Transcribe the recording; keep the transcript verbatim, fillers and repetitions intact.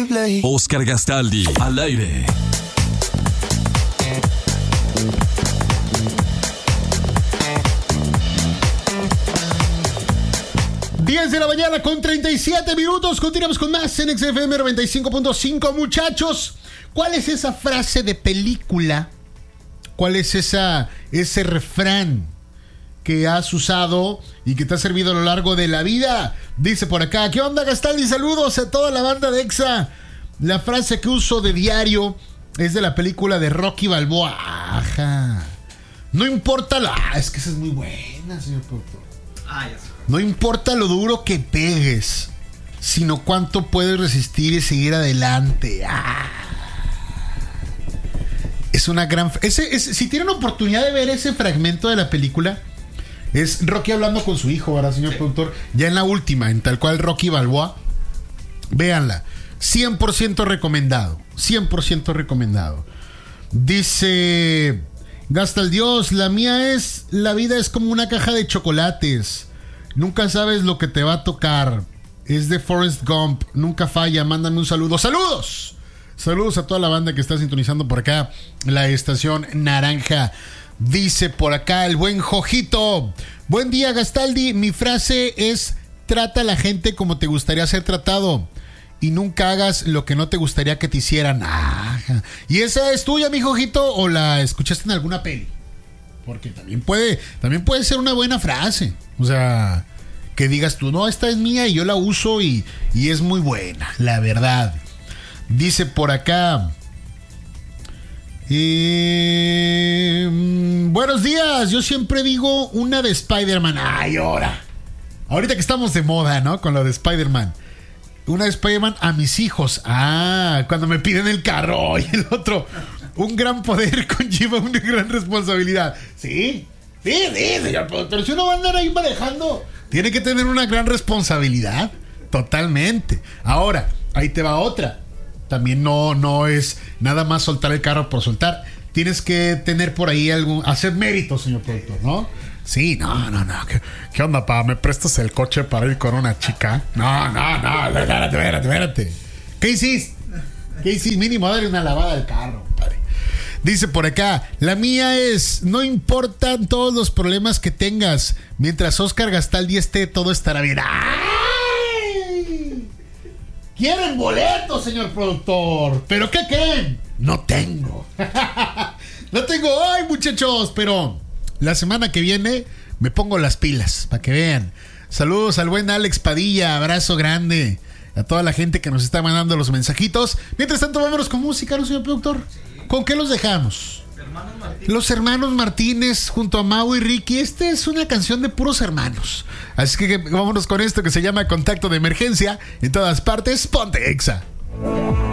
play. Oscar Gastaldi, al aire. diez de la mañana con treinta y siete minutos. Continuamos con más en X F M noventa y cinco punto cinco. Muchachos, ¿cuál es esa frase de película? ¿Cuál es esa, ese refrán que has usado y que te ha servido a lo largo de la vida? Dice por acá, ¿qué onda, Gastaldi? Saludos a toda la banda de Exa. La frase que uso de diario es de la película de Rocky Balboa. Ajá. No importa la... Ah, es que esa es muy buena, señor productor. Ah, ya sé. No importa lo duro que pegues, sino cuánto puedes resistir y seguir adelante. Ah. Es una gran... Ese, ese, si tienen oportunidad de ver ese fragmento de la película, es Rocky hablando con su hijo, ¿verdad, señor sí. productor? Ya en la última, en tal cual Rocky Balboa. Véanla. cien por ciento recomendado. cien por ciento recomendado. Dice... Gasta el Dios, la mía es... La vida es como una caja de chocolates. Nunca sabes lo que te va a tocar. Es de Forrest Gump. Nunca falla. Mándame un saludo. ¡Saludos! Saludos a toda la banda que está sintonizando por acá la estación naranja. Dice por acá el buen Jojito. Buen día, Gastaldi. Mi frase es: trata a la gente como te gustaría ser tratado y nunca hagas lo que no te gustaría que te hicieran. Ah, ¿y esa es tuya, mi Jojito, o la escuchaste en alguna peli? Porque también puede, también puede ser una buena frase. O sea, que digas tú, no, esta es mía y yo la uso y, y es muy buena, la verdad. Dice por acá... Eh, buenos días, yo siempre digo una de Spider-Man. Ay, ahora. Ahorita que estamos de moda, ¿no? Con lo de Spider-Man. Una de Spider-Man a mis hijos. Ah, cuando me piden el carro. Y el otro... Un gran poder conlleva una gran responsabilidad. Sí, sí, sí, señor productor. Si uno va a andar ahí manejando, tiene que tener una gran responsabilidad. Totalmente. Ahora, ahí te va otra. También no, no es nada más soltar el carro por soltar. Tienes que tener por ahí algún... Hacer méritos, señor productor, ¿no? Sí, no, no, no. ¿Qué, qué onda, pa? ¿Me prestas el coche para ir con una chica? No, no, no. Espérate, espérate, espérate. ¿Qué hiciste? ¿Qué hiciste? Mínimo darle una lavada al carro, padre. Dice por acá, la mía es: no importan todos los problemas que tengas, mientras Oscar Gastaldi esté, todo estará bien. ¡Ay! ¿Quieren boletos, señor productor? ¿Pero qué creen? No tengo. No tengo. Ay, muchachos, pero la semana que viene me pongo las pilas, para que vean. Saludos al buen Alex Padilla, abrazo grande a toda la gente que nos está mandando los mensajitos. Mientras tanto, vámonos con música, ¿no, señor productor? ¿Con qué los dejamos? Hermanos los hermanos Martínez junto a Mau y Ricky. Esta es una canción de puros hermanos. Así que vámonos con esto que se llama Contacto de Emergencia. En todas partes, ponte Exa.